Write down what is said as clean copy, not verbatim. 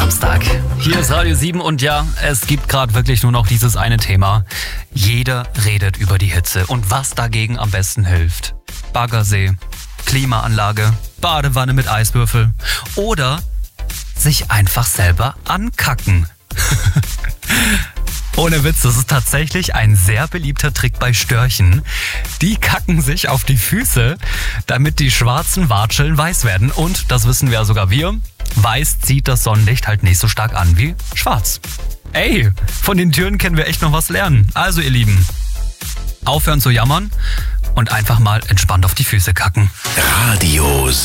Samstag. Hier ist Radio 7 und ja, es gibt gerade wirklich nur noch dieses eine Thema. Jeder redet über die Hitze und was dagegen am besten hilft. Baggersee, Klimaanlage, Badewanne mit Eiswürfel oder sich einfach selber ankacken. Ohne Witz, das ist tatsächlich ein sehr beliebter Trick bei Störchen. Die kacken sich auf die Füße, damit die schwarzen Watscheln weiß werden. Und, das wissen wir ja sogar wir, weiß zieht das Sonnenlicht halt nicht so stark an wie schwarz. Ey, von den Türen können wir echt noch was lernen. Also ihr Lieben, aufhören zu jammern und einfach mal entspannt auf die Füße kacken. Radio